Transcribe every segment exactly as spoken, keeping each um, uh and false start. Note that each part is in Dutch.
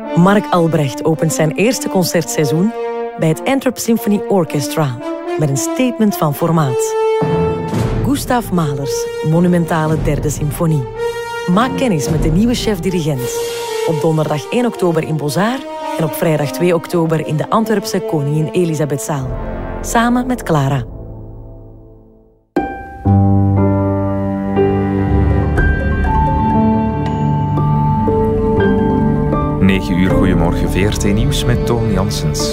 Mark Albrecht opent zijn eerste concertseizoen bij het Antwerp Symphony Orchestra met een statement van formaat. Gustav Mahlers monumentale derde symfonie. Maak kennis met de nieuwe chef-dirigent. Op donderdag één oktober in Bozar en op vrijdag twee oktober in de Antwerpse Koningin Elisabethzaal. Samen met Clara. negen uur, goedemorgen, V R T Nieuws met Toon Janssens.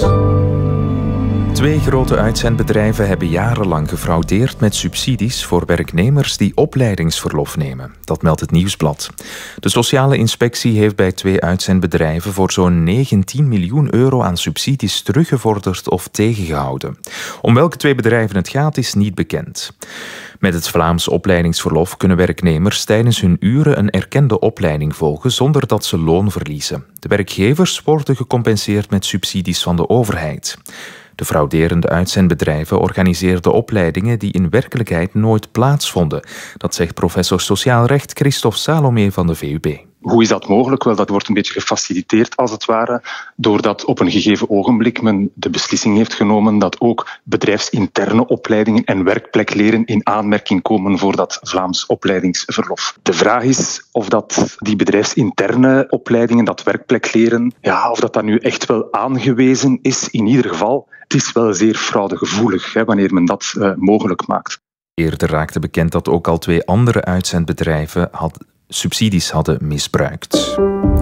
Twee grote uitzendbedrijven hebben jarenlang gefraudeerd met subsidies voor werknemers die opleidingsverlof nemen. Dat meldt het Nieuwsblad. De sociale inspectie heeft bij twee uitzendbedrijven voor zo'n negentien miljoen euro aan subsidies teruggevorderd of tegengehouden. Om welke twee bedrijven het gaat is niet bekend. Met het Vlaams opleidingsverlof kunnen werknemers tijdens hun uren een erkende opleiding volgen zonder dat ze loon verliezen. De werkgevers worden gecompenseerd met subsidies van de overheid. De frauderende uitzendbedrijven organiseerden opleidingen die in werkelijkheid nooit plaatsvonden. Dat zegt professor sociaal recht Christophe Salomé van de V U B. Hoe is dat mogelijk? Wel, dat wordt een beetje gefaciliteerd als het ware, doordat op een gegeven ogenblik men de beslissing heeft genomen dat ook bedrijfsinterne opleidingen en werkplekleren in aanmerking komen voor dat Vlaams opleidingsverlof. De vraag is of dat die bedrijfsinterne opleidingen, dat werkplekleren, ja, of dat dat nu echt wel aangewezen is. In ieder geval, het is wel zeer fraudegevoelig hè, wanneer men dat uh, mogelijk maakt. Eerder raakte bekend dat ook al twee andere uitzendbedrijven hadden subsidies hadden misbruikt.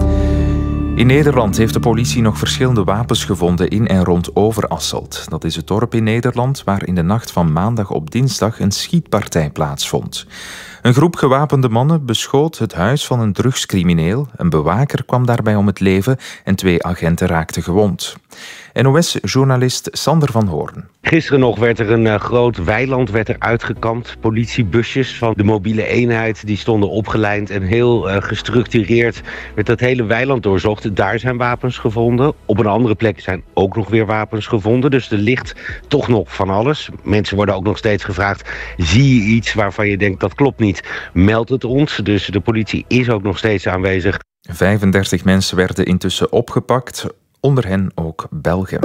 In Nederland heeft de politie nog verschillende wapens gevonden in en rond Overasselt. Dat is het dorp in Nederland waar in de nacht van maandag op dinsdag een schietpartij plaatsvond. Een groep gewapende mannen beschoot het huis van een drugscrimineel. Een bewaker kwam daarbij om het leven en twee agenten raakten gewond. N O S-journalist Sander van Hoorn. Gisteren nog werd er een uh, groot weiland werd er uitgekampt. Politiebusjes van de mobiele eenheid die stonden opgelijnd en heel uh, gestructureerd werd dat hele weiland doorzocht. Daar zijn wapens gevonden. Op een andere plek zijn ook nog weer wapens gevonden. Dus er ligt toch nog van alles. Mensen worden ook nog steeds gevraagd, zie je iets waarvan je denkt dat klopt niet? Meld het ons. Dus de politie is ook nog steeds aanwezig. vijfendertig mensen werden intussen opgepakt. Onder hen ook Belgen.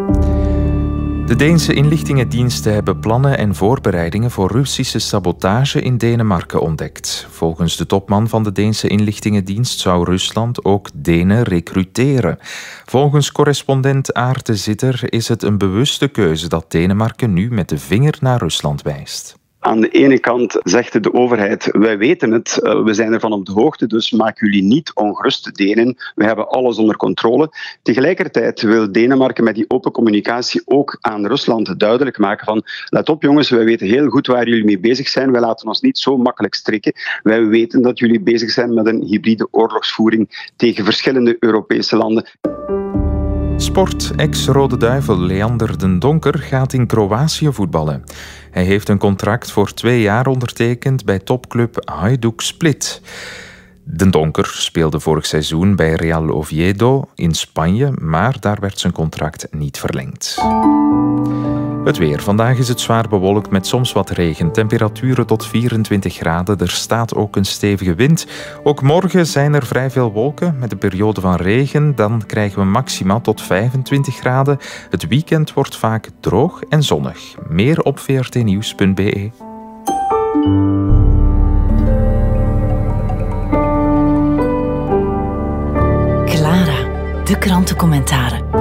De Deense inlichtingendiensten hebben plannen en voorbereidingen voor Russische sabotage in Denemarken ontdekt. Volgens de topman van de Deense inlichtingendienst zou Rusland ook Denen recruteren. Volgens correspondent Aarte Zitter is het een bewuste keuze dat Denemarken nu met de vinger naar Rusland wijst. Aan de ene kant zegt de overheid, wij weten het, we zijn ervan op de hoogte, dus maak jullie niet ongerust, Denen. We hebben alles onder controle. Tegelijkertijd wil Denemarken met die open communicatie ook aan Rusland duidelijk maken van, let op jongens, wij weten heel goed waar jullie mee bezig zijn. Wij laten ons niet zo makkelijk strikken. Wij weten dat jullie bezig zijn met een hybride oorlogsvoering tegen verschillende Europese landen. Sport. Ex-Rode Duivel Leander den Donker gaat in Kroatië voetballen. Hij heeft een contract voor twee jaar ondertekend bij topclub Hajduk Split. Den Donker speelde vorig seizoen bij Real Oviedo in Spanje, maar daar werd zijn contract niet verlengd. Het weer. Vandaag is het zwaar bewolkt met soms wat regen. Temperaturen tot vierentwintig graden. Er staat ook een stevige wind. Ook morgen zijn er vrij veel wolken met een periode van regen. Dan krijgen we maxima tot vijfentwintig graden. Het weekend wordt vaak droog en zonnig. Meer op v r t nieuws punt b e. Clara, de krantencommentaren.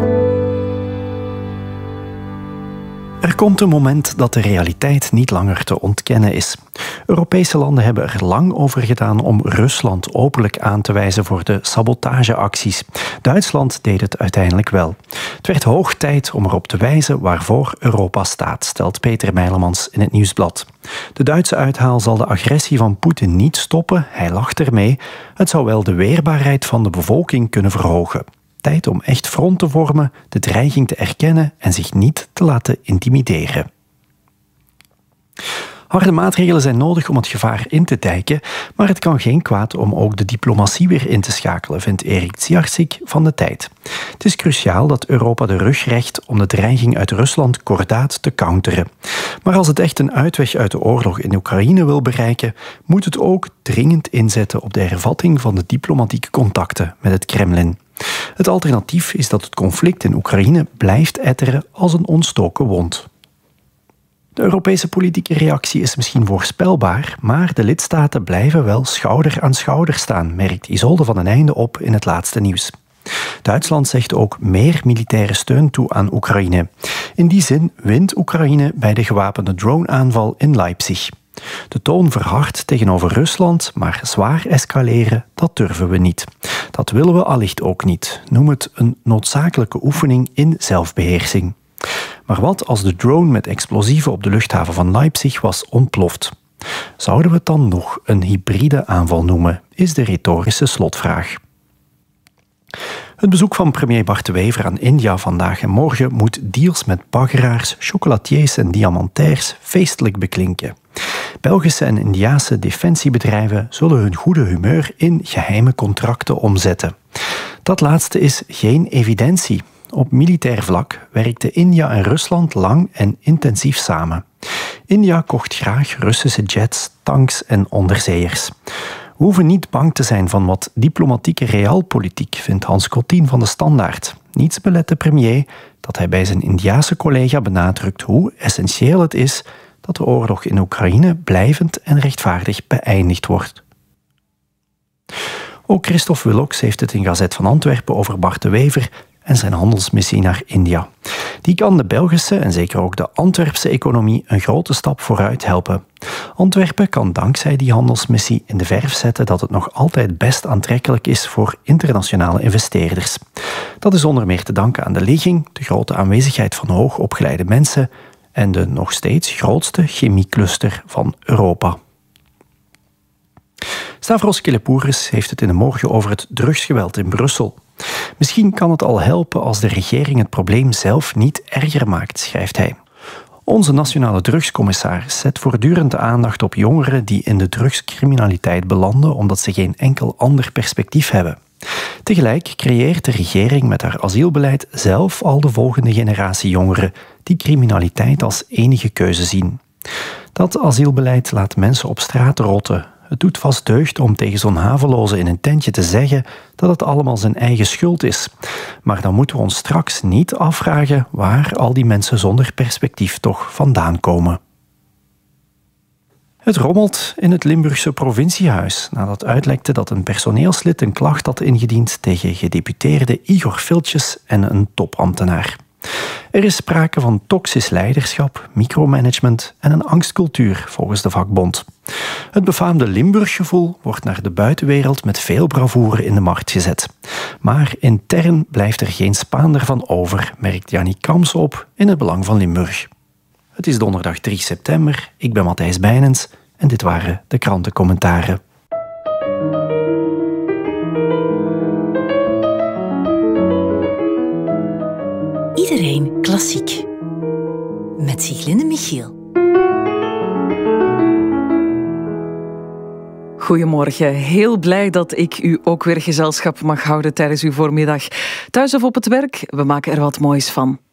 Er komt een moment dat de realiteit niet langer te ontkennen is. Europese landen hebben er lang over gedaan om Rusland openlijk aan te wijzen voor de sabotageacties. Duitsland deed het uiteindelijk wel. Het werd hoog tijd om erop te wijzen waarvoor Europa staat, stelt Peter Mijlemans in het Nieuwsblad. De Duitse uithaal zal de agressie van Poetin niet stoppen, hij lacht ermee. Het zou wel de weerbaarheid van de bevolking kunnen verhogen. Tijd om echt front te vormen, de dreiging te erkennen en zich niet te laten intimideren. Harde maatregelen zijn nodig om het gevaar in te dijken, maar het kan geen kwaad om ook de diplomatie weer in te schakelen, vindt Erik Tsiarsik van De Tijd. Het is cruciaal dat Europa de rug recht om de dreiging uit Rusland kordaat te counteren. Maar als het echt een uitweg uit de oorlog in Oekraïne wil bereiken, moet het ook dringend inzetten op de hervatting van de diplomatieke contacten met het Kremlin. Het alternatief is dat het conflict in Oekraïne blijft etteren als een ontstoken wond. De Europese politieke reactie is misschien voorspelbaar, maar de lidstaten blijven wel schouder aan schouder staan, merkt Isolde van den Einde op in het laatste nieuws. Duitsland zegt ook meer militaire steun toe aan Oekraïne. In die zin wint Oekraïne bij de gewapende droneaanval in Leipzig. De toon verhardt tegenover Rusland, maar zwaar escaleren, dat durven we niet. Dat willen we allicht ook niet. Noem het een noodzakelijke oefening in zelfbeheersing. Maar wat als de drone met explosieven op de luchthaven van Leipzig was ontploft? Zouden we het dan nog een hybride aanval noemen, is de retorische slotvraag. Het bezoek van premier Bart De Wever aan India vandaag en morgen moet deals met baggeraars, chocolatiers en diamantairs feestelijk beklinken. Belgische en Indiase defensiebedrijven zullen hun goede humeur in geheime contracten omzetten. Dat laatste is geen evidentie. Op militair vlak werkten India en Rusland lang en intensief samen. India kocht graag Russische jets, tanks en onderzeeërs. We hoeven niet bang te zijn van wat diplomatieke realpolitiek, vindt Hans Cottien van de Standaard. Niets belet de premier dat hij bij zijn Indiase collega benadrukt hoe essentieel het is dat de oorlog in Oekraïne blijvend en rechtvaardig beëindigd wordt. Ook Christophe Willocks heeft het in Gazet van Antwerpen over Bart De Wever en zijn handelsmissie naar India. Die kan de Belgische en zeker ook de Antwerpse economie een grote stap vooruit helpen. Antwerpen kan dankzij die handelsmissie in de verf zetten dat het nog altijd best aantrekkelijk is voor internationale investeerders. Dat is onder meer te danken aan de ligging, de grote aanwezigheid van hoogopgeleide mensen en de nog steeds grootste chemiecluster van Europa. Stavros Kilepouris heeft het in de morgen over het drugsgeweld in Brussel. Misschien kan het al helpen als de regering het probleem zelf niet erger maakt, schrijft hij. Onze nationale drugscommissaris zet voortdurend de aandacht op jongeren die in de drugscriminaliteit belanden omdat ze geen enkel ander perspectief hebben. Tegelijk creëert de regering met haar asielbeleid zelf al de volgende generatie jongeren die criminaliteit als enige keuze zien. Dat asielbeleid laat mensen op straat rotten. Het doet vast deugd om tegen zo'n haveloze in een tentje te zeggen dat het allemaal zijn eigen schuld is. Maar dan moeten we ons straks niet afvragen waar al die mensen zonder perspectief toch vandaan komen. Het rommelt in het Limburgse provinciehuis nadat uitlekte dat een personeelslid een klacht had ingediend tegen gedeputeerde Igor Filtjes en een topambtenaar. Er is sprake van toxisch leiderschap, micromanagement en een angstcultuur, volgens de vakbond. Het befaamde Limburggevoel wordt naar de buitenwereld met veel bravoure in de markt gezet. Maar intern blijft er geen spaander van over, merkt Jannie Kams op in het Belang van Limburg. Het is donderdag drie september, ik ben Matthijs Bijnens en dit waren de krantencommentaren. Iedereen klassiek. Met Sieglinde Michiel. Goedemorgen, heel blij dat ik u ook weer gezelschap mag houden tijdens uw voormiddag. Thuis of op het werk, we maken er wat moois van.